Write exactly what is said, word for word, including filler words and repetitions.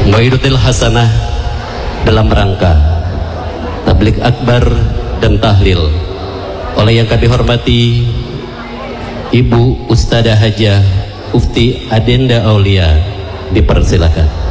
Maidotil Hasanah dalam rangka tablik akbar dan tahlil oleh yang kami hormati Ibu Ustadzah Hajah Ufti Adenda Aulia, dipersilakan.